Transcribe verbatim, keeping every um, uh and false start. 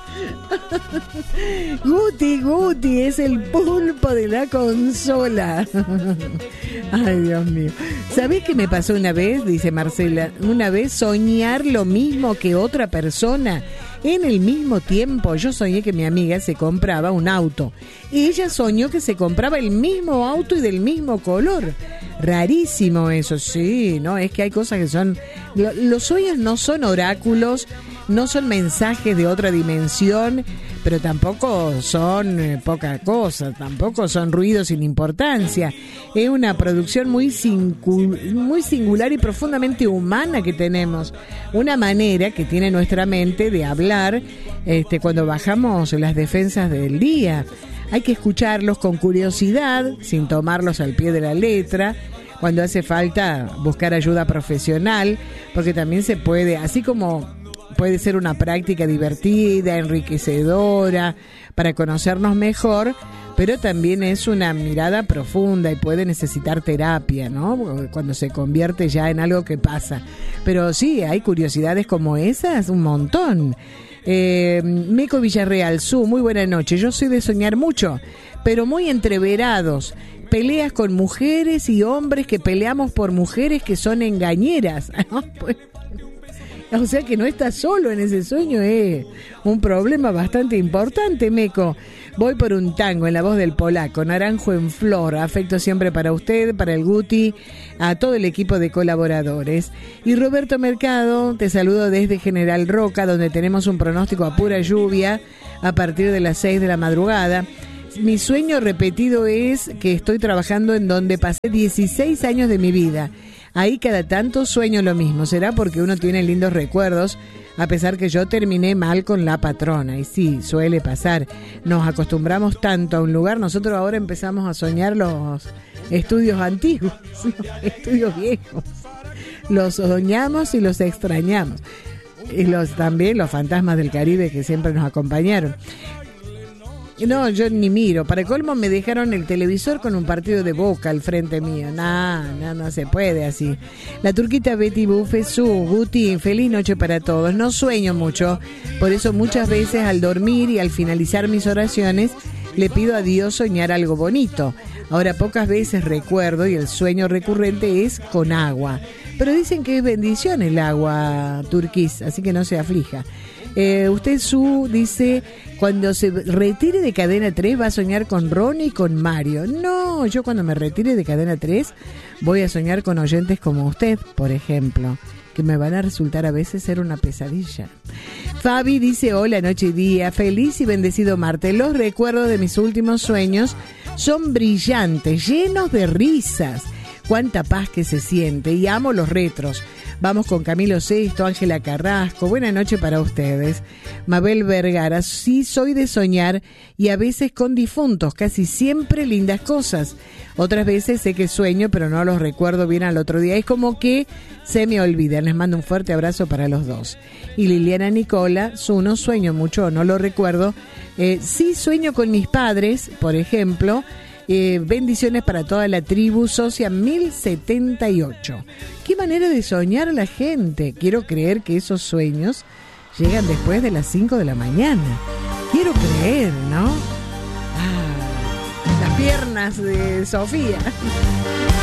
Guti, Guti, es el pulpo de la consola. Ay, Dios mío. ¿Sabés qué me pasó una vez? Dice Marcela. Una vez soñar lo mismo que otra persona en el mismo tiempo. Yo soñé que mi amiga se compraba un auto y ella soñó que se compraba el mismo auto y del mismo color. Rarísimo eso, sí, ¿no? Es que hay cosas que son... Los sueños no son oráculos, no son mensajes de otra dimensión, pero tampoco son eh, poca cosa, tampoco son ruidos sin importancia. Es una producción muy, singu- muy singular y profundamente humana que tenemos. Una manera que tiene nuestra mente de hablar este, cuando bajamos las defensas del día. Hay que escucharlos con curiosidad, sin tomarlos al pie de la letra. Cuando hace falta buscar ayuda profesional, porque también se puede, así como puede ser una práctica divertida, enriquecedora, para conocernos mejor, pero también es una mirada profunda y puede necesitar terapia, ¿no? Cuando se convierte ya en algo que pasa. Pero sí, hay curiosidades como esas, un montón. Eh, Meco Villarreal, Su, muy buena noche. Yo soy de soñar mucho, pero muy entreverados. Peleas con mujeres y hombres que peleamos por mujeres que son engañeras. O sea que no estás solo en ese sueño, es un problema bastante importante, Meco. Voy por un tango en la voz del polaco, Naranjo en Flor. Afecto siempre para usted, para el Guti, a todo el equipo de colaboradores. Y Roberto Mercado, te saludo desde General Roca, donde tenemos un pronóstico a pura lluvia a partir de las seis de la madrugada. Mi sueño repetido es que estoy trabajando en donde pasé dieciséis años de mi vida. Ahí cada tanto sueño lo mismo. Será porque uno tiene lindos recuerdos, a pesar que yo terminé mal con la patrona. Y sí, suele pasar. Nos acostumbramos tanto a un lugar. Nosotros ahora empezamos a soñar los estudios antiguos, los estudios viejos. Los soñamos y los extrañamos. Y los también los fantasmas del Caribe que siempre nos acompañaron. No, yo ni miro. Para colmo me dejaron el televisor con un partido de Boca al frente mío. No, no, no se puede así. La turquita Betty Buffet, Su, Guti, feliz noche para todos. No sueño mucho, por eso muchas veces al dormir y al finalizar mis oraciones le pido a Dios soñar algo bonito. Ahora pocas veces recuerdo y el sueño recurrente es con agua. Pero dicen que es bendición el agua, Turquís, así que no se aflija. Eh, usted, Su, dice, cuando se retire de Cadena tres va a soñar con Ronnie y con Mario. No, yo cuando me retire de Cadena tres voy a soñar con oyentes como usted, por ejemplo, que me van a resultar a veces ser una pesadilla. Fabi dice, hola, noche y día, feliz y bendecido martes. Los recuerdos de mis últimos sueños son brillantes, llenos de risas. Cuánta paz que se siente, y amo los retros. Vamos con Camilo Sesto, Ángela Carrasco. Buena noche para ustedes. Mabel Vergara, sí soy de soñar y a veces con difuntos, casi siempre lindas cosas. Otras veces sé que sueño, pero no los recuerdo bien al otro día. Es como que se me olvidan. Les mando un fuerte abrazo para los dos. Y Liliana Nicola, su no sueño mucho, no lo recuerdo. Eh, sí sueño con mis padres, por ejemplo. Eh, bendiciones para toda la tribu Socia mil setenta y ocho. Qué manera de soñar la gente. Quiero creer que esos sueños llegan después de las cinco de la mañana. Quiero creer, ¿no? Ah, las piernas de Sofía.